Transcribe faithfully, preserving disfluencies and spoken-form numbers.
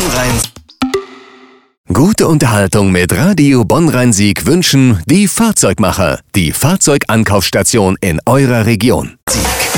Bonn-Rhein. Gute Unterhaltung mit Radio Bonn-Rhein-Sieg wünschen die Fahrzeugmacher, die Fahrzeugankaufstation in eurer Region. Sieg.